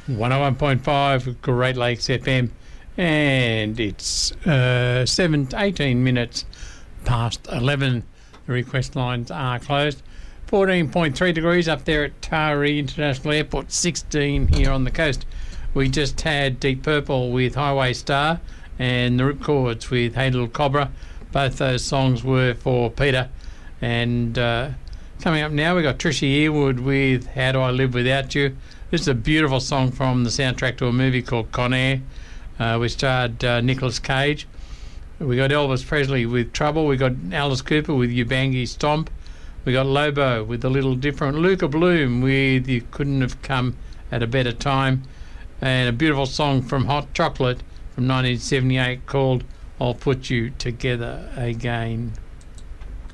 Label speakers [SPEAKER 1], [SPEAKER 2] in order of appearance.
[SPEAKER 1] 101.5 Great Lakes FM, and it's 18 minutes past 11. The request lines are closed. 14.3 degrees up there at Taree International Airport, 16 here on the coast. We just had Deep Purple with Highway Star and the Ripcords with Hey Little Cobra. Both those songs were for Peter. And coming up now, we've got Trisha Yearwood with How Do I Live Without You. This is a beautiful song from the soundtrack to a movie called Con Air, which starred Nicolas Cage. We got Elvis Presley with Trouble. We got Alice Cooper with Ubangi Stomp. We got Lobo with A Little Different. Luca Bloom with You Couldn't Have Come at a Better Time. And a beautiful song from Hot Chocolate from 1978 called I'll Put You Together Again.